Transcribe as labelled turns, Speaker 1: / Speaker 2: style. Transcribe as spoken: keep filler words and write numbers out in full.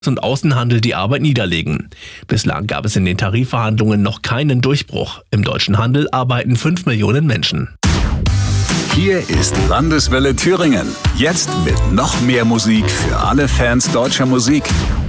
Speaker 1: und Außenhandel die Arbeit niederlegen. Bislang gab es in den Tarifverhandlungen noch keinen Durchbruch. Im deutschen Handel arbeiten fünf Millionen Menschen.
Speaker 2: Hier ist Landeswelle Thüringen. Jetzt mit noch mehr Musik für alle Fans deutscher Musik.